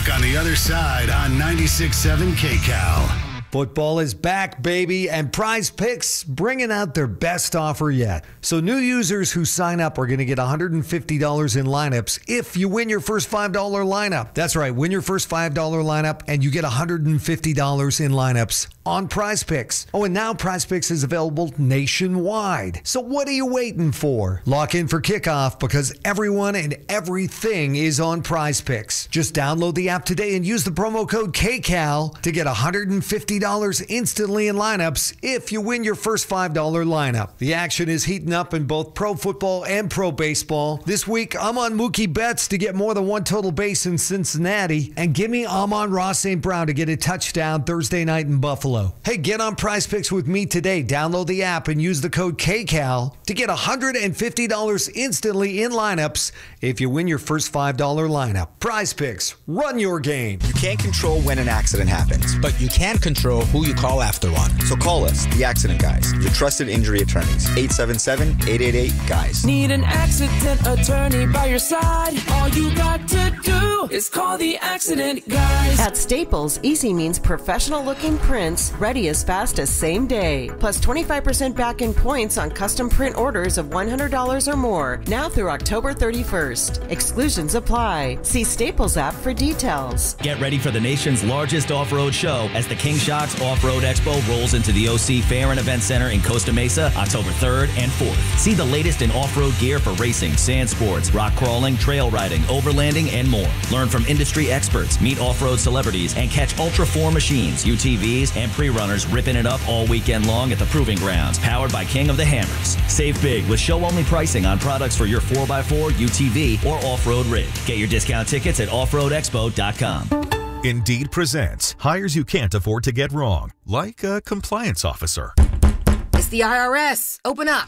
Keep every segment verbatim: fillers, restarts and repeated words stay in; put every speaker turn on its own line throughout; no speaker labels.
Rock on the other side on ninety-six point seven K C A L.
Football is back, baby, and Prize Picks bringing out their best offer yet. So new users who sign up are going to get one hundred fifty dollars in lineups if you win your first five dollar lineup. That's right, win your first five dollar lineup and you get one hundred fifty dollars in lineups on Prize Picks. Oh, and now Prize Picks is available nationwide. So what are you waiting for? Lock in for kickoff because everyone and everything is on Prize Picks. Just download the app today and use the promo code K C A L to get one hundred fifty dollars instantly in lineups if you win your first five dollar lineup. The action is heating up in both pro football and pro baseball. This week, I'm on Mookie Betts to get more than one total base in Cincinnati, and give me Amon-Ra Saint Brown to get a touchdown Thursday night in Buffalo. Hey, get on Prize Picks with me today. Download the app and use the code K C A L to get one hundred fifty dollars instantly in lineups if you win your first five dollar lineup. Prize Picks, run your game.
You can't control when an accident happens,
but you can control who you call after one.
So call us, the Accident Guys, your trusted injury attorneys. eight seven seven, eight eight eight, G U Y S.
Need an accident attorney by your side? All you got to do is call the Accident Guys.
At Staples, easy means professional-looking prints ready as fast as same day. Plus twenty-five percent back-in points on custom print orders of one hundred dollars or more. Now through October thirty-first. Exclusions apply. See Staples app for details.
Get ready for the nation's largest off-road show as the King Shocks Off-Road Expo rolls into the O C Fair and Event Center in Costa Mesa October third and fourth. See the latest in off-road gear for racing, sand sports, rock crawling, trail riding, overlanding, and more. Learn from industry experts, meet off-road celebrities, and catch Ultra four machines, U T Vs, and pre-runners ripping it up all weekend long at the Proving Grounds, powered by King of the Hammers. Save big with show-only pricing on products for your four by four, U T V, or off-road rig. Get your discount tickets at off road expo dot com.
Indeed presents hires you can't afford to get wrong, like a compliance officer.
It's the I R S. Open up.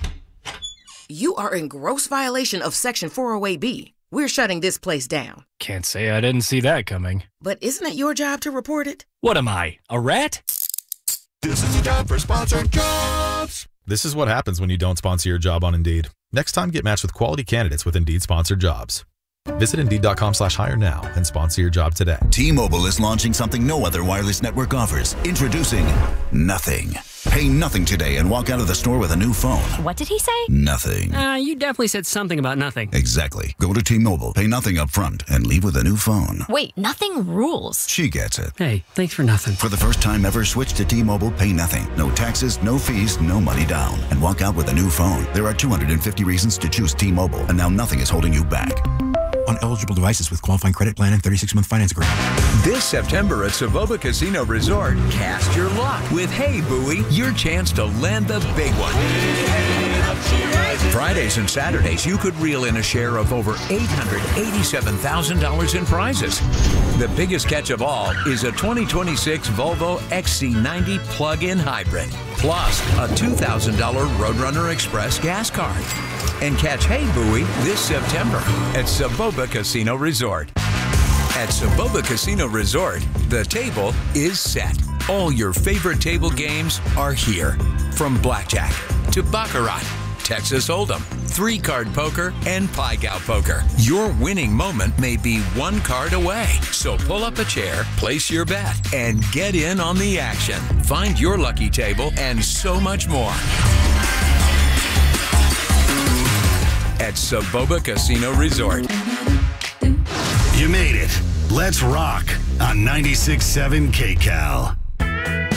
You are in gross violation of Section four oh eight B. We're shutting this place down.
Can't say I didn't see that coming.
But isn't it your job to report it?
What am I, a rat?
This is a job for sponsored jobs. This is what happens when you don't sponsor your job on Indeed. Next time, get matched with quality candidates with Indeed sponsored jobs. Visit Indeed.com slash hire now and sponsor your job today.
T-Mobile is launching something no other wireless network offers. Introducing Nothing. Pay nothing today and walk out of the store with a new phone.
What did he say?
Nothing.
Uh, you definitely said something about nothing.
Exactly. Go to T-Mobile, pay nothing up front, and leave with a new phone.
Wait, nothing rules.
She gets it.
Hey, thanks for nothing.
For the first time ever, switch to T-Mobile, pay nothing. No taxes, no fees, no money down. And walk out with a new phone. There are two hundred fifty reasons to choose T-Mobile, and now nothing is holding you back.
On eligible devices with qualifying credit plan and thirty-six month finance agreement.
This September at Savoba Casino Resort, cast your luck with Hey Bowie, your chance to land the big one. Fridays and Saturdays, you could reel in a share of over eight hundred eighty-seven thousand dollars in prizes. The biggest catch of all is a twenty twenty-six Volvo X C ninety plug-in hybrid, plus a two thousand dollars Roadrunner Express gas card. And catch Hey Bowie this September at Savoba Casino Resort. At Savoba Casino Resort, the table is set. All your favorite table games are here. From blackjack to baccarat, Texas Hold'em, three-card poker, and Pai-Gow poker. Your winning moment may be one card away. So pull up a chair, place your bet, and get in on the action. Find your lucky table and so much more at Savoba Casino Resort.
You made it. Let's rock on ninety-six point seven K C A L.